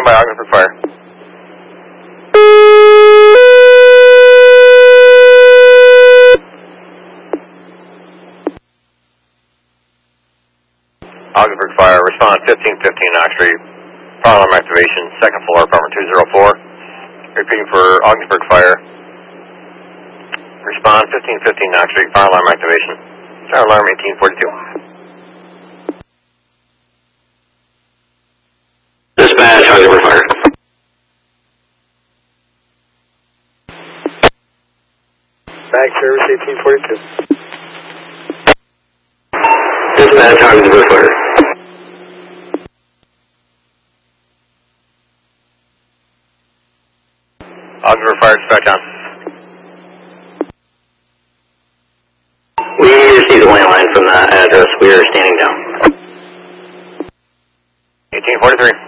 by Augsburg Fire. Augsburg Fire, respond 1515 Knox Street. Fire alarm activation, second floor, apartment 204. Repeating for Augsburg Fire. Respond 1515 Knox Street, fire alarm activation. Fire alarm 1842. Dispatch, Augsburg Fire. Bag service 1842. Dispatch, Augsburg Fire. Augsburg Fire, dispatch on. We received a landline from that address. We are standing down. 1843.